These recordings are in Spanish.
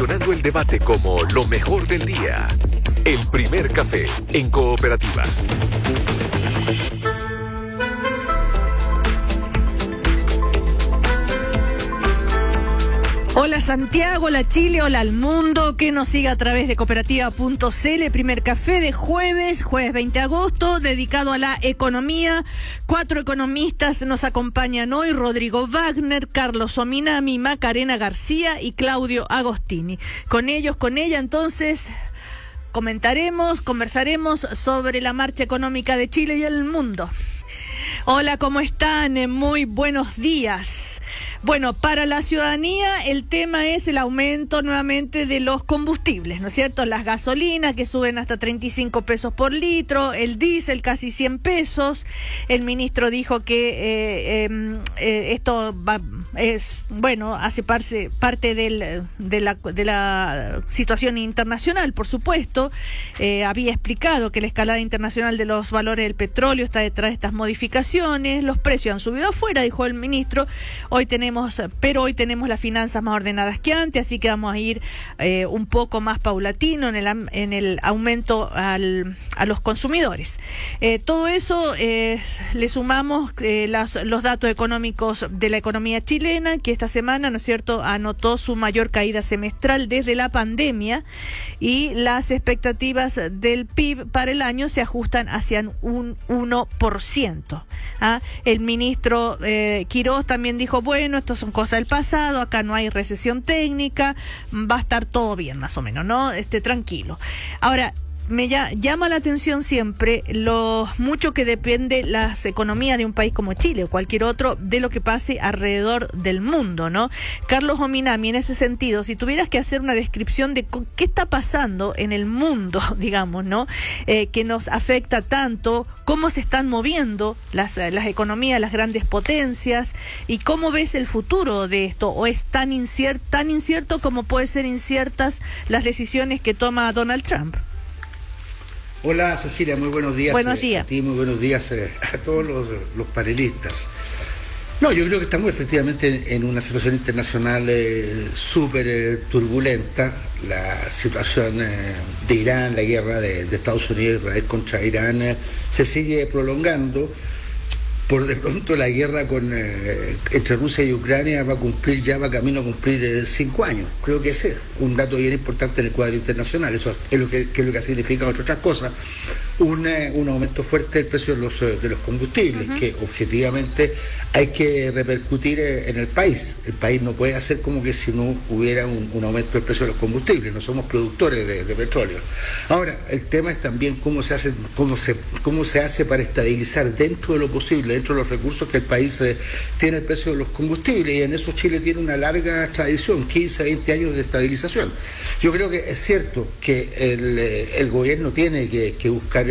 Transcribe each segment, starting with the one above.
posicionando el debate como lo mejor del día. El primer café en Cooperativa. Hola Santiago, hola Chile, hola al mundo, que nos siga a través de cooperativa.cl, primer café de jueves 20 de agosto, dedicado a la economía. 4 economistas nos acompañan hoy: Rodrigo Wagner, Carlos Ominami, Macarena García y Claudio Agostini. Con ellos, con ella, entonces, conversaremos sobre la marcha económica de Chile y el mundo. Hola, ¿cómo están? Muy buenos días. Bueno, para la ciudadanía el tema es el aumento nuevamente de los combustibles, ¿no es cierto? Las gasolinas que suben hasta 35 pesos por litro, el diésel casi 100 pesos. El ministro dijo que esto hace parte de la situación internacional, por supuesto. Había explicado que la escalada internacional de los valores del petróleo está detrás de estas modificaciones. Los precios han subido afuera, dijo el ministro. Hoy tenemos las finanzas más ordenadas que antes, así que vamos a ir un poco más paulatino en el aumento a los consumidores. Todo eso le sumamos los datos económicos de la economía chilena, que esta semana, ¿no es cierto?, anotó su mayor caída semestral desde la pandemia, y las expectativas del PIB para el año se ajustan hacia un 1%. El ministro Quirós también dijo, bueno, esto son cosas del pasado, acá no hay recesión técnica, va a estar todo bien más o menos, ¿no? Tranquilo. Ahora, me llama la atención siempre lo mucho que depende las economías de un país como Chile o cualquier otro de lo que pase alrededor del mundo, ¿no? Carlos Ominami, en ese sentido, si tuvieras que hacer una descripción de qué está pasando en el mundo, digamos, ¿no? Que nos afecta tanto, cómo se están moviendo las economías, las grandes potencias, y cómo ves el futuro de esto, o es tan incierto como puede ser inciertas las decisiones que toma Donald Trump. Hola Cecilia, muy buenos días. Buenos días. A ti, muy buenos días a todos los panelistas. No, yo creo que estamos efectivamente en una situación internacional súper turbulenta. La situación de Irán, la guerra de Estados Unidos y Israel contra Irán se sigue prolongando. Por de pronto la guerra entre Rusia y Ucrania va camino a cumplir 5 años. Creo que ese es un dato bien importante en el cuadro internacional. Eso es lo que significa, entre otras cosas, un aumento fuerte del precio de los combustibles, que objetivamente hay que repercutir en el país. El país no puede hacer como que si no hubiera un aumento del precio de los combustibles. No somos productores de petróleo. Ahora, el tema es también cómo se hace para estabilizar dentro de lo posible, dentro de los recursos que el país tiene, el precio de los combustibles, y en eso Chile tiene una larga tradición, 15, 20 años de estabilización. Yo creo que es cierto que el gobierno tiene que buscar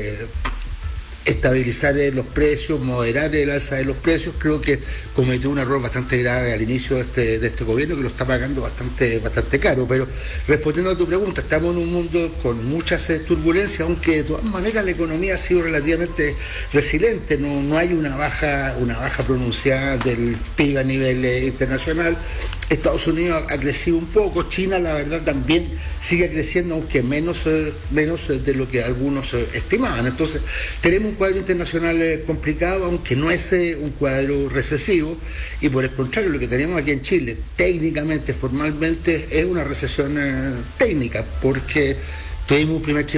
estabilizar los precios, moderar el alza de los precios. Creo que cometió un error bastante grave al inicio de este gobierno, que lo está pagando bastante caro. Pero respondiendo a tu pregunta, estamos en un mundo con muchas turbulencias, aunque de todas maneras la economía ha sido relativamente resiliente. No hay una baja pronunciada del PIB a nivel internacional. Estados Unidos ha crecido un poco, China la verdad también sigue creciendo, aunque menos de lo que algunos estimaban. Entonces tenemos un cuadro internacional complicado, aunque no es un cuadro recesivo, y por el contrario, lo que tenemos aquí en Chile técnicamente, formalmente, es una recesión técnica, porque tuvimos un primer